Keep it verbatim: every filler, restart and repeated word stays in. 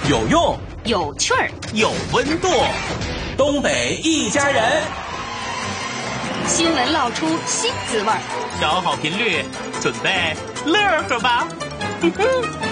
有用， 有趣儿， 有温度。 东北一家人， 新闻唠出新滋味儿， 调好频率，准备乐呵吧。